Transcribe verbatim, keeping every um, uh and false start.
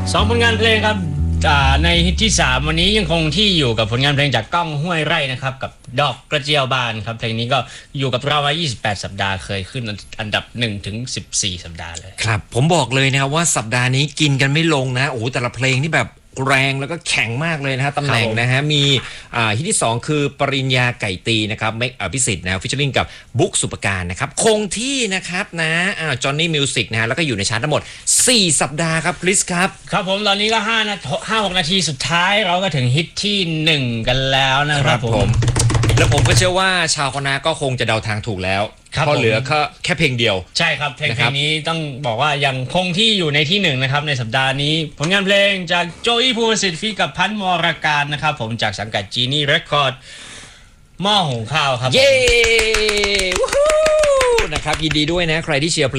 สองผลงานเพลงครับในฮิตที่สามวันนี้ยังคงที่อยู่กับผลงานเพลงจากก้องห้วยไร่นะครับกับดอกกระเจียวบานครับเพลงนี้ก็อยู่กับเรามายี่สิบแปดสัปดาห์เคยขึ้นอันดับหนึ่งถึงสิบสี่สัปดาห์เลยครับผมบอกเลยนะครับว่าสัปดาห์นี้กินกันไม่ลงนะโอ้แต่ละเพลงที่แบบแรงแล้วก็แข็งมากเลยนะฮะตำแหน่งนะฮะมีฮิตที่สองคือปริญญาไก่ตีนะครับเมกอภิสิทธิ์นะฟิชเชอร์ลิงกับบุ๊กสุปการนะครับคงที่นะครับนะอ่าจอห์นนี่มิวสิกนะฮะแล้วก็อยู่ในชาร์ตทั้งหมดสี่สัปดาห์ครับคริสครับครับผมตอนนี้ก็ห้านาทีห้าหกนาทีสุดท้ายเราก็ถึงฮิตที่หนึ่งกันแล้วนะครับผมแล้วผมก็เชื่อว่าชาวคณะก็คงจะเดาทางถูกแล้วเพราะเหลือแค่เพลงเดียวใช่ครับเพลงนี้ต้องบอกว่ายังคงที่อยู่ในที่หนึ่งนะครับในสัปดาห์นี้ผลงานเพลงจากโจอี้ภูมิสิทธิ์ฟีกับพันธ์วรการนะครับผมจากสังกัดจีนี่เรคคอร์ดหม้อหุงข้าวครับเย้วู้ฮู้นะครับยินดีด้วยนะใครที่เชียร์